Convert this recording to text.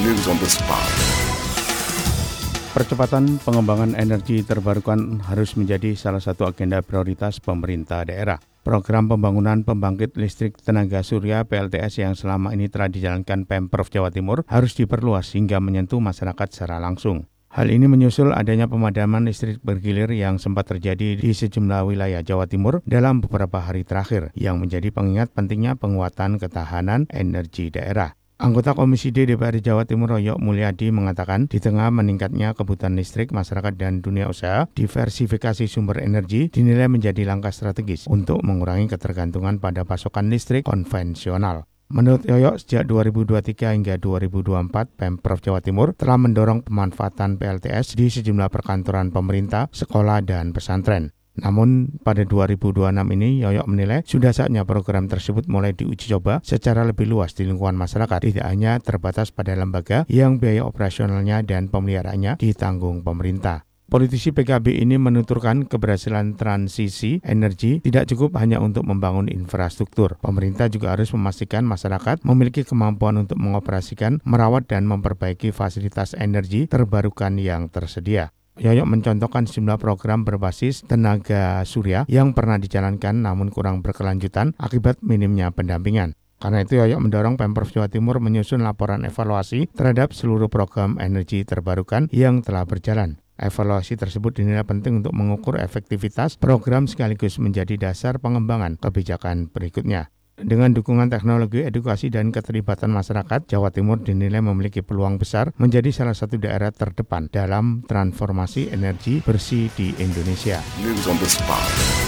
News on the spot. Percepatan pengembangan energi terbarukan harus menjadi salah satu agenda prioritas pemerintah daerah. Program pembangunan pembangkit listrik tenaga surya PLTS yang selama ini telah dijalankan Pemprov Jawa Timur harus diperluas hingga menyentuh masyarakat secara langsung. Hal ini menyusul adanya pemadaman listrik bergilir yang sempat terjadi di sejumlah wilayah Jawa Timur dalam beberapa hari terakhir, yang menjadi pengingat pentingnya penguatan ketahanan energi daerah. Anggota Komisi D DPRD Jawa Timur Yoyok Mulyadi mengatakan di tengah meningkatnya kebutuhan listrik masyarakat dan dunia usaha, diversifikasi sumber energi dinilai menjadi langkah strategis untuk mengurangi ketergantungan pada pasokan listrik konvensional. Menurut Yoyok, sejak 2023 hingga 2024, Pemprov Jawa Timur telah mendorong pemanfaatan PLTS di sejumlah perkantoran pemerintah, sekolah, dan pesantren. Namun, pada 2026 ini, Yoyok menilai sudah saatnya program tersebut mulai diuji coba secara lebih luas di lingkungan masyarakat, tidak hanya terbatas pada lembaga yang biaya operasionalnya dan pemeliharaannya ditanggung pemerintah. Politisi PKB ini menuturkan keberhasilan transisi energi tidak cukup hanya untuk membangun infrastruktur. Pemerintah juga harus memastikan masyarakat memiliki kemampuan untuk mengoperasikan, merawat, dan memperbaiki fasilitas energi terbarukan yang tersedia. Yoyok mencontohkan sejumlah program berbasis tenaga surya yang pernah dijalankan namun kurang berkelanjutan akibat minimnya pendampingan. Karena itu, Yoyok mendorong Pemprov Jawa Timur menyusun laporan evaluasi terhadap seluruh program energi terbarukan yang telah berjalan. Evaluasi tersebut dinilai penting untuk mengukur efektivitas program sekaligus menjadi dasar pengembangan kebijakan berikutnya. Dengan dukungan teknologi, edukasi, dan keterlibatan masyarakat, Jawa Timur dinilai memiliki peluang besar menjadi salah satu daerah terdepan dalam transformasi energi bersih di Indonesia. News on the spot.